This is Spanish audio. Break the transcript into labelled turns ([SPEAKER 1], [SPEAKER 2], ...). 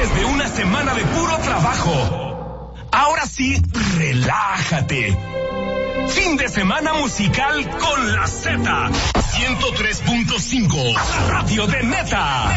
[SPEAKER 1] Después de una semana de puro trabajo, ahora sí, relájate. Fin de semana musical con la Z. 103.5, la radio de Neta.